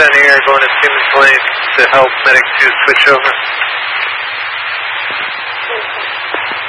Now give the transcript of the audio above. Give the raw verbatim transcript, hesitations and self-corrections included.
ten Air going to Siemens Lane to help Medic two switch over.